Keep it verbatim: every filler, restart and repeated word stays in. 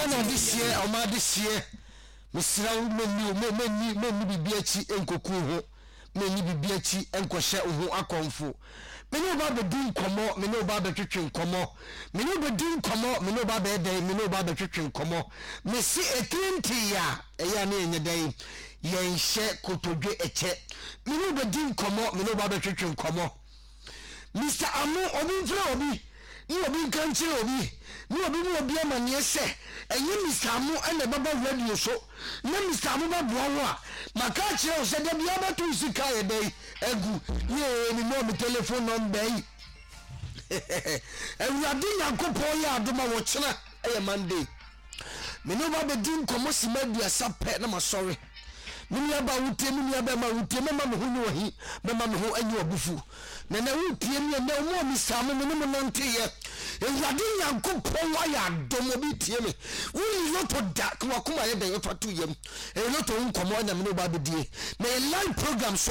Ghana this year o ma this year mesra menni menni menni bibia chi enkoku ho menni bibia chi enkohye ho akonfo meni oba be din komo meni oba be twetwe komo meni oba din komo meni oba be den meni oba be twetwe komo mesi etrinti ya eya na enye dan yenhye kotodwe eche meni oba din komo meni oba be twetwe komo Mister Amu obi mfra obi ni obi kanchire obi ni obi ni obi amane se enye Mister Amu ene baba radio so na Mister Amu ba boa ho a maka kire o se de bia ba tu sika ye dai egu ye ni mo mi telephone number yi ewurade Yankopon ya adoma wo kire eye Monday me no ba be din komo simadu asape na ma sorry mini aba wutie mini aba ma wutie mama me hu ni wahi mama me hu anyi obufu na na wutie ni na mo mi samu me no nante ye ewurade Yankopon wa ya adomo bi tie me woni loto da kwa kuma ye ben fatu yem e loto nkomo na me no ba be die na live program so